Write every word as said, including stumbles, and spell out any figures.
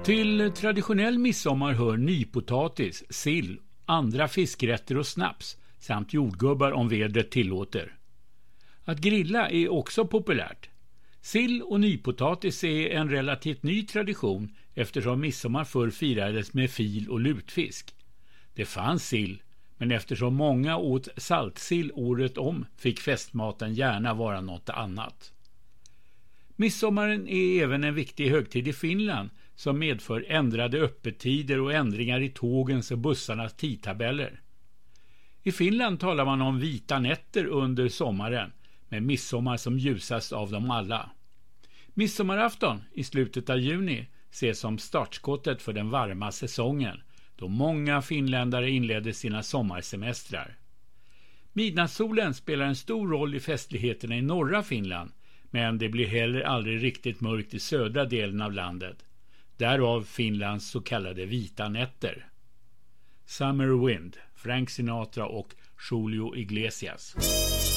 Till traditionell midsommar hör nypotatis, sill, andra fiskrätter och snaps samt jordgubbar om vädret tillåter. Att grilla är också populärt. Sill och nypotatis är en relativt ny tradition eftersom midsommar förr firades med fil och lutfisk. Det fanns sill, men eftersom många åt saltsill året om fick festmaten gärna vara något annat. Midsommaren är även en viktig högtid i Finland som medför ändrade öppettider och ändringar i tågens och bussarnas tidtabeller. I Finland talar man om vita nätter under sommaren, med midsommar som ljusast av dem alla. Midsommarafton i slutet av juni ses som startskottet för den varma säsongen, då många finländare inledde sina sommarsemestrar. Midnattssolen spelar en stor roll i festligheterna i norra Finland, men det blir heller aldrig riktigt mörkt i södra delen av landet. Därav Finlands så kallade vita nätter. Summer Wind, Frank Sinatra och Julio Iglesias.